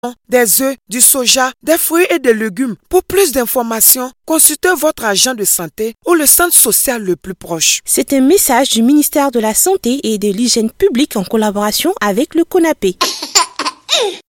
des œufs, du soja, des fruits et des légumes. Pour plus d'informations, consultez votre agent de santé ou le centre social le plus proche. C'est un message du ministère de la Santé et de l'Hygiène publique en collaboration avec le CONAPE.